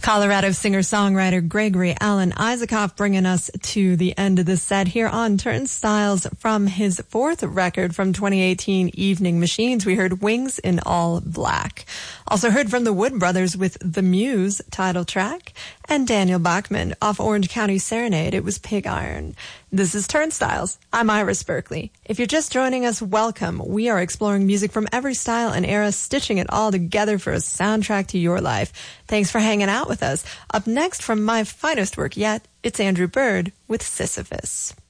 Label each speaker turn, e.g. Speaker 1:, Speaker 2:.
Speaker 1: Colorado singer-songwriter Gregory Alan Isakov bringing us to the end of the set here on Turnstiles from his fourth record from 2018, Evening Machines. We heard Wings in All Black. Also heard from the Wood Brothers with The Muse title track, and Daniel Bachman off Orange County Serenade. It was Pig Iron. This is Turnstiles. I'm Iris Berkeley. If you're just joining us, welcome. We are exploring music from every style and era, stitching it all together for a soundtrack to your life. Thanks for hanging out with us. Up next, from my finest work yet, it's Andrew Bird with Sisyphus.